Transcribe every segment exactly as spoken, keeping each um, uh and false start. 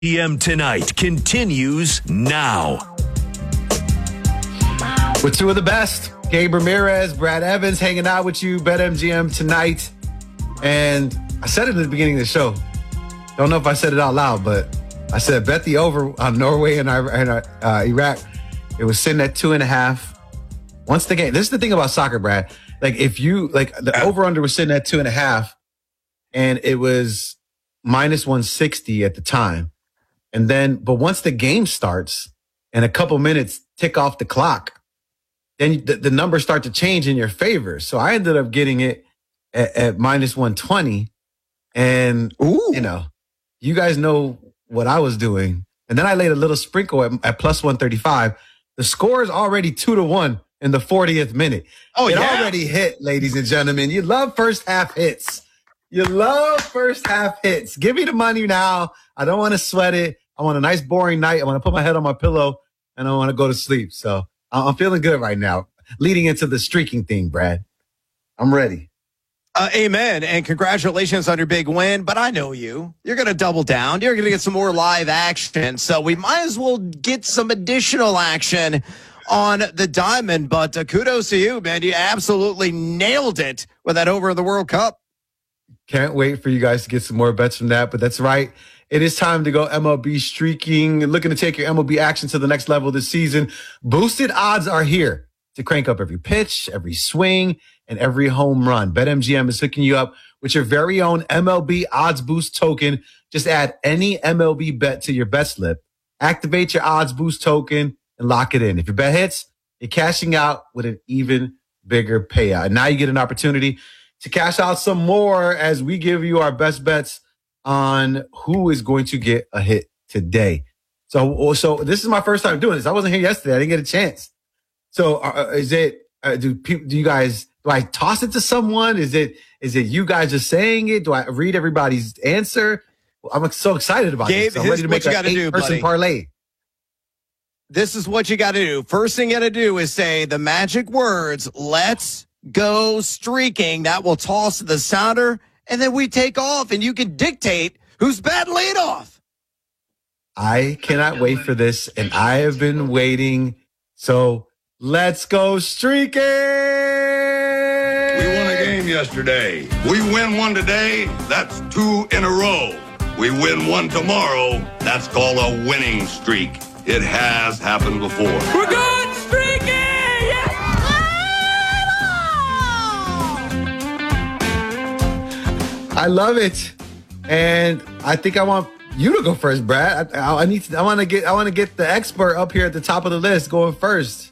P M Tonight continues now. With two of the best, Gabe Ramirez, Brad Evans, hanging out with you, BetMGM Tonight. And I said it at the beginning of the show. Don't know if I said it out loud, but I said bet the over on Norway and, and uh, Iraq. It was sitting at two and a half. Once the game, this is the thing about soccer, Brad. Like if you like the over under was sitting at two and a half, and it was minus one sixty at the time. And then, but once the game starts and a couple minutes tick off the clock, then the, the numbers start to change in your favor. So I ended up getting it at, at minus one twenty. And, Ooh. you know, you guys know what I was doing. And then I laid a little sprinkle at, at plus one thirty-five. The score is already two to one in the fortieth minute. Oh, it yeah. already hit, ladies and gentlemen. You love first half hits. You love first half hits. Give me the money now. I don't want to sweat it. I want a nice boring night. I want to put my head on my pillow and I want to go to sleep. So I'm feeling good right now. Leading into the streaking thing, Brad. I'm ready. Uh, amen. And congratulations on your big win. But I know you. You're going to double down. You're going to get some more live action. So we might as well get some additional action on the diamond. But uh, kudos to you, man. You absolutely nailed it with that over in the World Cup. Can't wait for you guys to get some more bets from that. But that's right. It is time to go M L B streaking. Looking to take your M L B action to the next level this season. Boosted odds are here to crank up every pitch, every swing, and every home run. BetMGM is hooking you up with your very own M L B Odds Boost token. Just add any M L B bet to your bet slip. Activate your Odds Boost token and lock it in. If your bet hits, you're cashing out with an even bigger payout. And now you get an opportunity to cash out some more as we give you our best bets on who is going to get a hit today. So, so this is my first time doing this. I wasn't here yesterday. I didn't get a chance. So uh, is it, uh, do people, do you guys, do I toss it to someone? Is it, is it you guys just saying it? Do I read everybody's answer? I'm so excited about Gabe, this. I'm ready to make an eight person parlay. This is what you got to do. First thing you got to do is say the magic words, let's go streaking. That will toss the sounder, and then we take off, and you can dictate who's batting leadoff. I cannot wait for this, and I have been waiting. So let's go streaking. We won a game yesterday. We win one today. That's two in a row. We win one tomorrow. That's called a winning streak. It has happened before. We're going streaking! Yeah! I love it, and I think I want you to go first, Brad. I, I need. To, I want to get. I want to get the expert up here at the top of the list going first.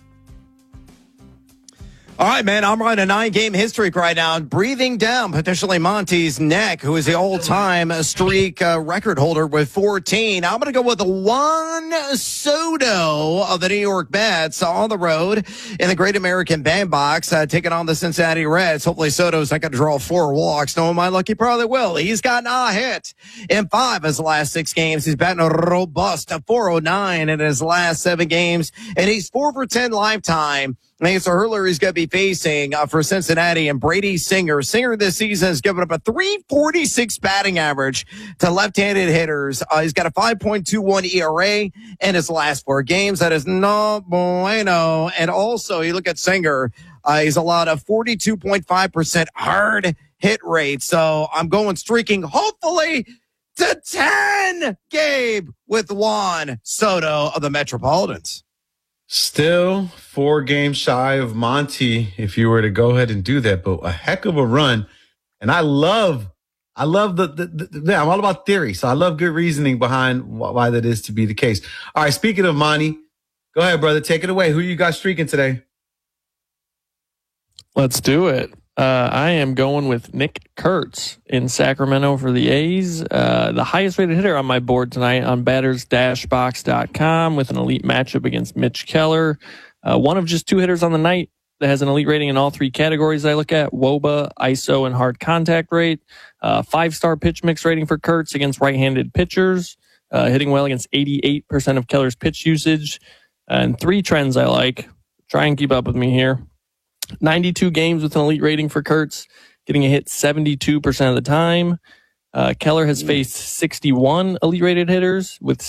All right, man, I'm running a nine-game hit streak right now, breathing down potentially Monty's neck, who is the all-time streak uh, record holder with fourteen. I'm going to go with Juan Soto of the New York Mets on the road in the Great American Bandbox, uh, taking on the Cincinnati Reds. Hopefully Soto's not going to draw four walks. Knowing my luck, he probably will. He's got a hit in five of his last six games. He's batting a robust four oh nine in his last seven games, and he's four for ten lifetime. It's a hurler he's going to be facing uh, for Cincinnati, and Brady Singer. Singer this season has given up a three forty-six batting average to left-handed hitters. Uh, he's got a five point two one E R A in his last four games. That is no bueno. And also, you look at Singer, uh, he's allowed a forty-two point five percent hard hit rate. So I'm going streaking, hopefully, to ten, Gabe, with Juan Soto of the Metropolitans. Still four games shy of Monty if you were to go ahead and do that, but a heck of a run. And I love, I love the, the, the, the I'm all about theory. So I love good reasoning behind why that is to be the case. All right. Speaking of Monty, go ahead, brother. Take it away. Who you got streaking today? Let's do it. Uh, I am going with Nick Kurtz in Sacramento for the A's. Uh, the highest rated hitter on my board tonight on batters dash box dot com with an elite matchup against Mitch Keller. Uh, one of just two hitters on the night that has an elite rating in all three categories I look at: W O B A, I S O, and hard contact rate. Uh, five-star pitch mix rating for Kurtz against right-handed pitchers. Uh, hitting well against eighty-eight percent of Keller's pitch usage. And three trends I like. Try and keep up with me here. ninety-two games with an elite rating for Kurtz, getting a hit seventy-two percent of the time. Uh, Keller has faced sixty-one elite rated hitters with